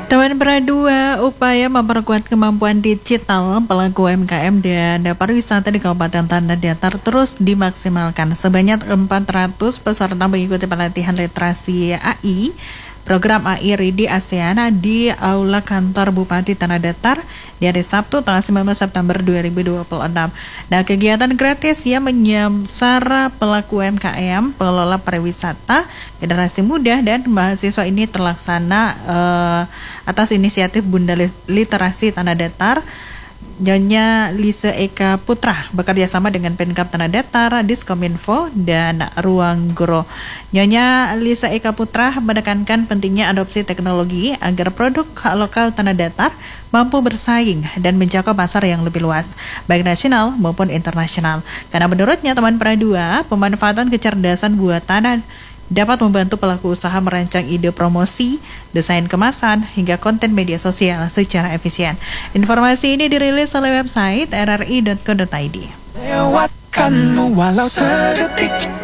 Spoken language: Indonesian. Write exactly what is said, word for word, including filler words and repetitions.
Teman Pradua, upaya memperkuat kemampuan digital pelaku U M K M dan pariwisata di Kabupaten Tanah Datar terus dimaksimalkan. Sebanyak empat ratus peserta mengikuti pelatihan literasi A I program A I Ready ASEAN di Aula Kantor Bupati Tanah Datar di hari Sabtu tanggal sembilan belas September dua ribu dua puluh enam. Nah, kegiatan gratis yang menyasar pelaku U M K M, pengelola pariwisata, generasi muda dan mahasiswa ini terlaksana uh, atas inisiatif Bunda Literasi Tanah Datar. Nyonya Lisa Eka Putra bekerja sama dengan Pemkab Tanah Datar, Diskominfo, dan Ruang Guru. Nyonya Lisa Eka Putra menekankan pentingnya adopsi teknologi agar produk lokal Tanah Datar mampu bersaing dan menjangkau pasar yang lebih luas, baik nasional maupun internasional. Karena menurutnya teman Pradua, pemanfaatan kecerdasan buatan dapat membantu pelaku usaha merancang ide promosi, desain kemasan, hingga konten media sosial secara efisien. Informasi ini dirilis oleh website r r i dot co dot i d. Lewatkanmu walau sedetik.